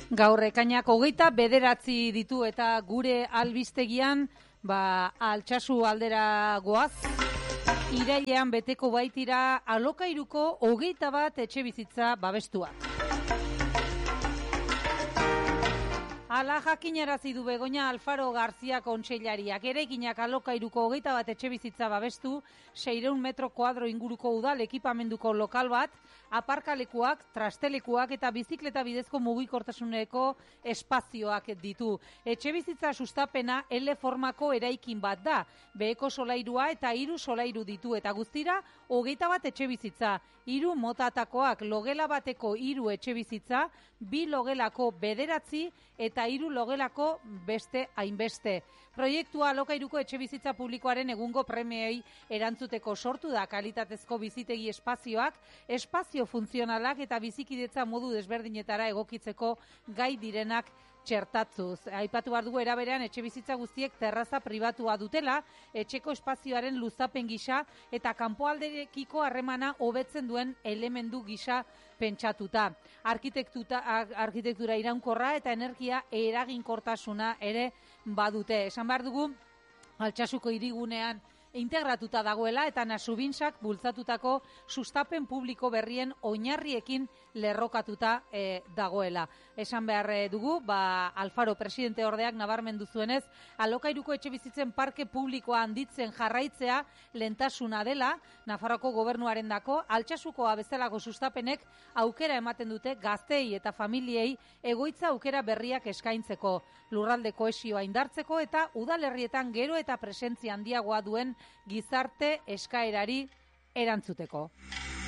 Gaur ekainak 29 ditu eta gure albistegian Altsasu aldera goaz. Irailean beteko baitira alokairuko 21 etxebizitza babestuak. Hala jakinarazi du Begoña Alfaro Garzia kontseilariak. Eraikinak alokairuko 21 etxebizitza babestu, 600 metro kuadro inguruko udal ekipamenduko lokal bat, aparkalekuak, trastelekuak eta bizikleta bidezko mugikortasuneko espazioak ditu. Etxebizitza sustapena L formako eraikin bat da. Beheko solairua eta 3 solairu ditu eta guztira 21 etxebizitza. 3 motatakoak, logela bateko 3 etxebizitza, 2 logelako 9 eta 3 logelako beste hainbeste. Proiektua alokairuko etxebizitza publikoaren egungo premiei erantzuteko sortu da kalitatezko bizitegi espazioak, espazio funtzionalak eta bizikidetza modu desberdinetara egokitzeko gai direnak txertatzuz. Aipatu behar dugu eraberean etxebizitza guztiek terraza pribatua dutela, etxeko espazioaren luzapen gisa eta kanpoalderekiko harremana hobetzen duen elementu gisa pentsatuta. Arkitektura iraunkorra eta energia eraginkortasuna ere badute. Esan behar dugu, Altsasuko hirigunean integratuta dagoela eta Nasubinsak bultzatutako sustapen publiko berrien oinarriekin lerrokatuta dagoela. Esan behar dugu, Alfaro presidente ordeak nabarmendu zuenez, alokairuko etxebizitzen parke publikoa handitzen jarraitzea lehentasuna dela, Nafarroako gobernuarendako, Altsasukoa bezalako sustapenek aukera ematen dute gazteei eta familiei egoitza aukera berriak eskaintzeko, lurralde kohesioa indartzeko eta udalerrietan gero eta presentzia handiagoa duen gizarte eskaerari erantzuteko.